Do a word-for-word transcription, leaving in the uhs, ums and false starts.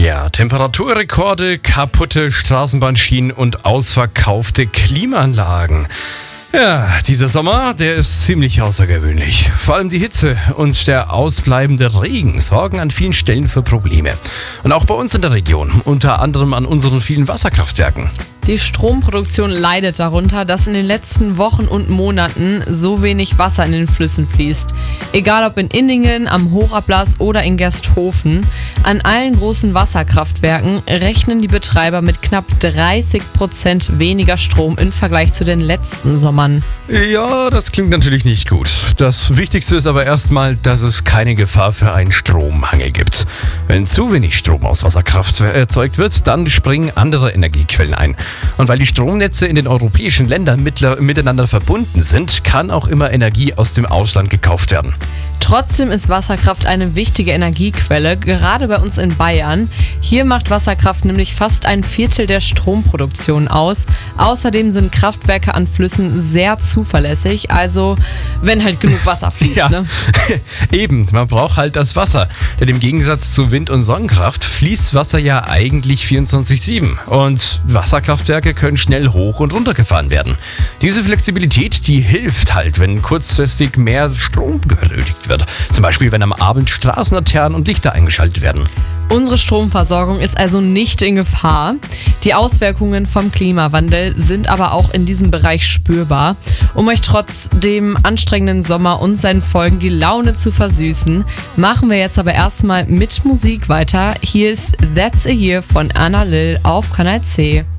Ja, Temperaturrekorde, kaputte Straßenbahnschienen und ausverkaufte Klimaanlagen. Ja, dieser Sommer, der ist ziemlich außergewöhnlich. Vor allem die Hitze und der ausbleibende Regen sorgen an vielen Stellen für Probleme. Und auch bei uns in der Region, unter anderem an unseren vielen Wasserkraftwerken. Die Stromproduktion leidet darunter, dass in den letzten Wochen und Monaten so wenig Wasser in den Flüssen fließt. Egal ob in Inningen, am Hochablass oder in Gersthofen. An allen großen Wasserkraftwerken rechnen die Betreiber mit knapp dreißig Prozent weniger Strom im Vergleich zu den letzten Sommern. Ja, das klingt natürlich nicht gut. Das Wichtigste ist aber erstmal, dass es keine Gefahr für einen Strommangel gibt. Wenn zu wenig Strom aus Wasserkraft erzeugt wird, dann springen andere Energiequellen ein. Und weil die Stromnetze in den europäischen Ländern mittler- miteinander verbunden sind, kann auch immer Energie aus dem Ausland gekauft werden. Trotzdem ist Wasserkraft eine wichtige Energiequelle, gerade bei uns in Bayern. Hier macht Wasserkraft nämlich fast ein Viertel der Stromproduktion aus. Außerdem sind Kraftwerke an Flüssen sehr zuverlässig, also wenn halt genug Wasser fließt. Ja, ne? Eben, man braucht halt das Wasser. Denn im Gegensatz zu Wind- und Sonnenkraft fließt Wasser ja eigentlich vierundzwanzig sieben. Und Wasserkraftwerke können schnell hoch und runter gefahren werden. Diese Flexibilität, die hilft halt, wenn kurzfristig mehr Strom benötigt wird. Zum Beispiel, wenn am Abend Straßenlaternen und Lichter eingeschaltet werden. Unsere Stromversorgung ist also nicht in Gefahr. Die Auswirkungen vom Klimawandel sind aber auch in diesem Bereich spürbar. Um euch trotz dem anstrengenden Sommer und seinen Folgen die Laune zu versüßen, machen wir jetzt aber erstmal mit Musik weiter. Hier ist That's a Year von Anna Lil auf Kanal C.